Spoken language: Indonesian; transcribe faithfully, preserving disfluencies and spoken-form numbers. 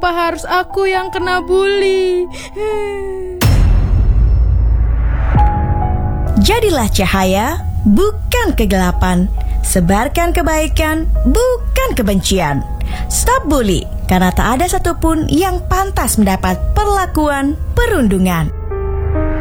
Kenapa harus aku yang kena bully? Jadilah cahaya, bukan kegelapan. Sebarkan kebaikan, bukan kebencian. Stop bully, karena tak ada satupun yang pantas mendapat perlakuan perundungan.